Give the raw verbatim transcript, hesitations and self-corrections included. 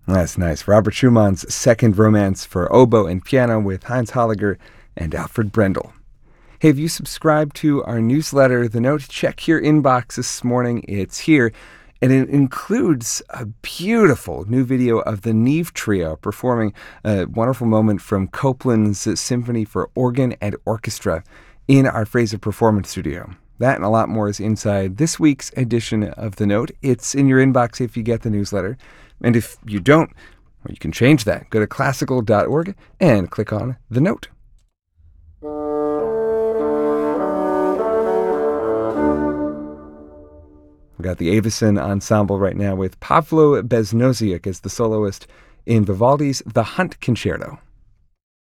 That's nice. Robert Schumann's Second Romance for oboe and piano with Heinz Holliger and Alfred Brendel. Hey, have you subscribed to our newsletter, The Note? Check your inbox this morning. It's here. And it includes a beautiful new video of the Neve Trio performing a wonderful moment from Copland's Symphony for Organ and Orchestra in our Fraser Performance Studio. That and a lot more is inside this week's edition of The Note. It's in your inbox if you get the newsletter. And if you don't, well, you can change that. Go to classical dot org and click on The Note. We've got the Avicen Ensemble right now with Pavlo Beznoziuk as the soloist in Vivaldi's The Hunt Concerto.